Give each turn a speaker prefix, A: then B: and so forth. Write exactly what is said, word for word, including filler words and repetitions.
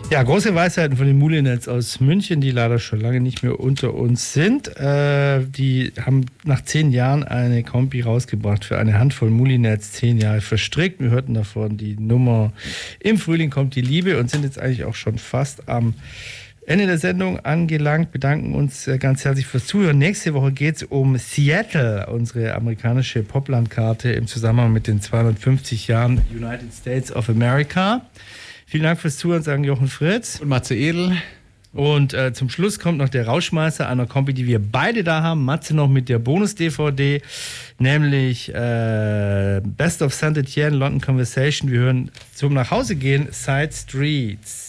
A: Ja, große Weisheiten von den Moulinets aus München, die leider schon lange nicht mehr unter uns sind. Äh, die haben nach zehn Jahren eine Kompi rausgebracht für eine Handvoll Moulinets, zehn Jahre verstrickt. Wir hörten davon die Nummer Im Frühling kommt die Liebe und sind jetzt eigentlich auch schon fast am Ende der Sendung angelangt. Bedanken uns ganz herzlich fürs Zuhören. Nächste Woche geht es um Seattle, unsere amerikanische Poplandkarte im Zusammenhang mit den zweihundertfünfzig Jahren United States of America. Vielen Dank fürs Zuhören, sagen Jochen Fritz
B: und Matze Edel.
A: Und äh, zum Schluss kommt noch der Rauschmeißer einer Kombi, die wir beide da haben. Matze noch mit der Bonus-D V D, nämlich äh, Best of Saint Etienne, London Conversation. Wir hören zum Nachhausegehen Side Streets.